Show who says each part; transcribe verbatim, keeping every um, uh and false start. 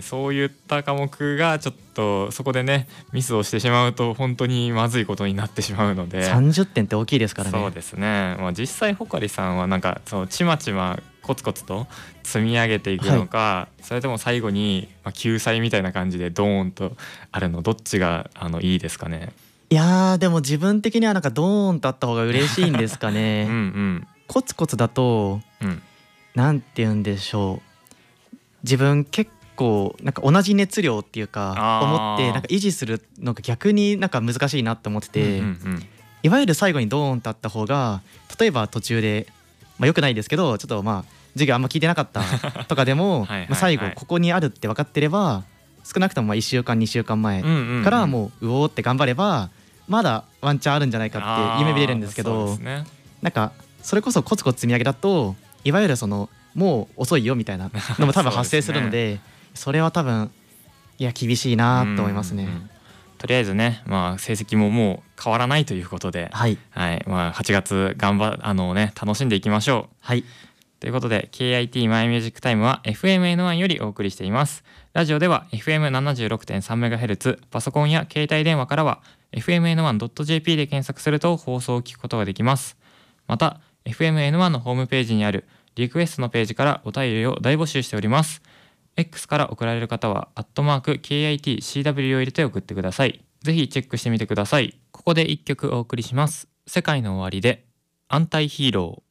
Speaker 1: そういった科目がちょっとそこでねミスをしてしまうと本当にまずいことになってしまうので、
Speaker 2: さんじゅってんって大きいですからね。
Speaker 1: そうですね、まあ、実際ほかりさんはなんかそうちまちまコツコツと積み上げていくのか、はい、それとも最後にまあ救済みたいな感じでドーンとあるの、どっちがあのいいですかね。
Speaker 2: いやーでも自分的にはなんかドーンとあった方が嬉しいんですかね。
Speaker 1: うんうん、
Speaker 2: コツコツだと、うん、なんて言うんでしょう、自分結構なんか同じ熱量っていうか思ってなんか維持するのが逆になんか難しいなって思ってて、うんうんうん、いわゆる最後にドーンとあった方が、例えば途中でまあ良くないですけどちょっとまあ授業あんま聞いてなかったとかでもはいはい、はい、まあ、最後ここにあるって分かってれば少なくともまあいっしゅうかんにしゅうかんまえからもううおーって頑張ればまだワンチャンあるんじゃないかって夢見れるんですけど、ね、なんかそれこそコツコツ積み上げだといわゆるそのもう遅いよみたいなのも多分発生するのでそれは多分いや厳しいなと思いますね。うんうん、
Speaker 1: とりあえずね、まあ、成績ももう変わらないということで、はいはい、まあ、はちがつ頑張あの、ね、楽しんでいきましょう。はい、ということで ケーアイティー マイミュージックタイムは エフエムエヌワン よりお送りしています。ラジオでは エフエムななじゅうろくてんさんメガヘルツ、パソコンや携帯電話からは エフエムエヌワンドットジェーピー で検索すると放送を聞くことができます。また エフエムエヌワン のホームページにあるリクエストのページからお便りを大募集しております。 X から送られる方はアットマーク ケーアイティーシーダブリュー を入れて送ってください。ぜひチェックしてみてください。ここでいっきょくお送りします。世界の終わりでアンタイヒーロー。